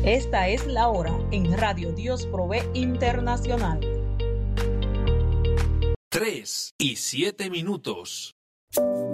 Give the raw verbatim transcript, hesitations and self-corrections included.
Esta es la hora en Radio Dios Provee Internacional. Tres y siete minutos.